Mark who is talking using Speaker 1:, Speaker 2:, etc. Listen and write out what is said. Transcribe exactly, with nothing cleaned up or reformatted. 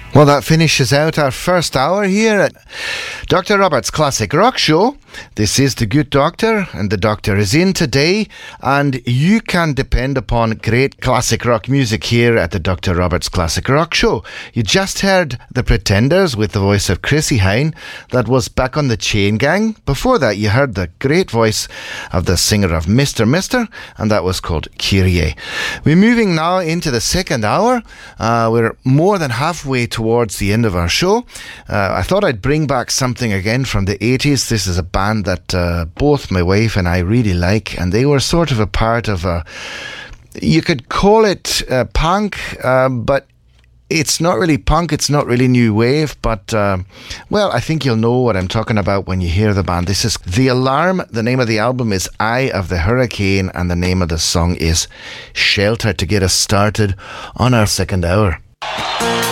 Speaker 1: Well, that finishes out our first hour here at Doctor Robert's Classic Rock Show. This is The Good Doctor, and the Doctor is in today, and you can depend upon great classic rock music here at the Doctor Robert's Classic Rock Show. You just heard The Pretenders with the voice of Chrissie Hynde. That was Back on the Chain Gang. Before that, you heard the great voice of the singer of Mister Mister, and that was called Kyrie. We're moving now into the second hour. Uh, we're more than halfway towards the end of our show. Uh, I thought I'd bring back something again from the eighties. This is a band that uh, both my wife and I really like, and they were sort of a part of a, you could call it uh, punk, uh, but it's not really punk, it's not really new wave, but uh, well, I think you'll know what I'm talking about when you hear the band. This is The Alarm. The name of the album is Eye of the Hurricane, and the name of the song is Shelter, to get us started on our second hour.